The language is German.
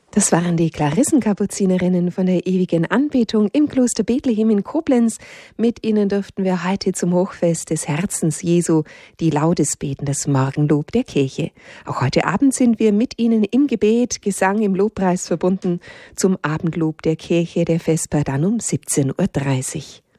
Das waren die Klarissenkapuzinerinnen von der ewigen Anbetung im Kloster Bethlehem in Koblenz. Mit ihnen durften wir heute zum Hochfest des Herzens Jesu die Laudes beten, das Morgenlob der Kirche. Auch heute Abend sind wir mit ihnen im Gebet, Gesang, im Lobpreis verbunden zum Abendlob der Kirche, der Vesper dann um 17:30 Uhr.